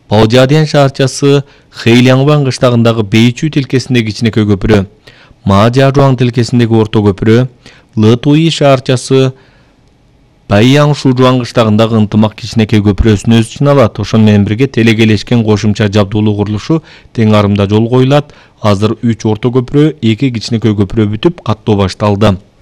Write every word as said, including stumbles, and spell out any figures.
Баожаден шаарчасы Хэйлянбан кыштагындагы Бейчүү тилкесиндеги кичинекей көпүрө, Мажажуан тилкесиндеги орто көпүрө, Лытуи шаарчасы Байяңшужуан кыштагындагы ынтымак кичинекей көпүрөсүн өз ичине алат. Ошону менен бирге телегелешкен кошумча жабдуулуу курулушу тең арымда жол коюлат. Азыр үч орто көпүрө, эки кичинекей көпүрө бүтүп, каттоо башталды.